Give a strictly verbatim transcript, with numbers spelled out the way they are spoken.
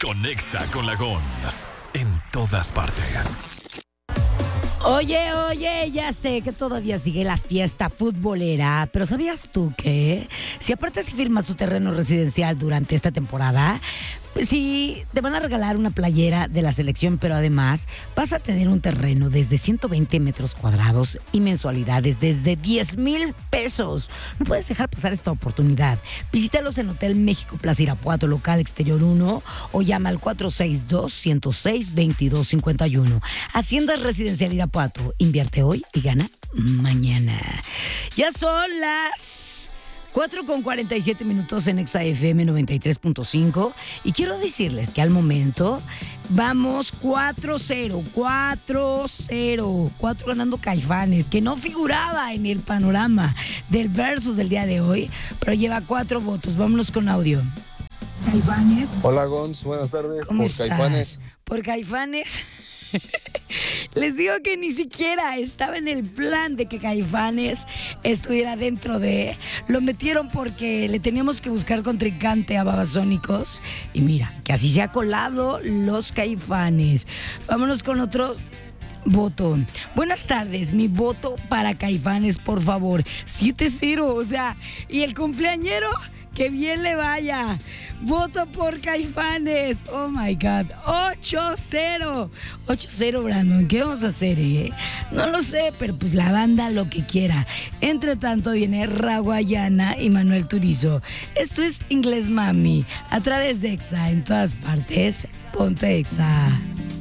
Conexa con la Gons en todas partes. Oye, oye, ya sé que todavía sigue la fiesta futbolera, pero ¿sabías tú que si aparte si firmas tu terreno residencial durante esta temporada, pues sí, te van a regalar una playera de la selección, pero además vas a tener un terreno desde ciento veinte metros cuadrados y mensualidades desde diez mil pesos? No puedes dejar pasar esta oportunidad. Visítalos en Hotel México Plaza Irapuato, local exterior uno, o llama al cuatro seis dos, uno cero seis, dos dos cinco uno. Hacienda Residencial Irapuato. Invierte hoy y gana mañana. Ya son las cuatro con cuarenta y siete minutos en Exa F M noventa y tres punto cinco y quiero decirles que al momento vamos cuatro cero, cuatro cero, cuatro ganando Caifanes, que no figuraba en el panorama del versus del día de hoy, pero lleva cuatro votos. Vámonos con audio. Caifanes. Hola Gons, buenas tardes. ¿Cómo Por estás? Caifanes. Por Caifanes. Les digo que ni siquiera estaba en el plan de que Caifanes estuviera dentro de... Lo metieron porque le teníamos que buscar contrincante a Babasónicos. Y mira, que así se ha colado los Caifanes. Vámonos con otro voto. Buenas tardes, mi voto para Caifanes, por favor. siete cero, o sea, y el cumpleañero... ¡Que bien le vaya! Voto por Caifanes. Oh my God. ocho cero. ocho cero, Brandon. ¿Qué vamos a hacer, eh? No lo sé, pero pues la banda lo que quiera. Entre tanto viene Raguayana y Manuel Turizo. Esto es Inglés Mami. A través de Exa en todas partes. Ponte Exa.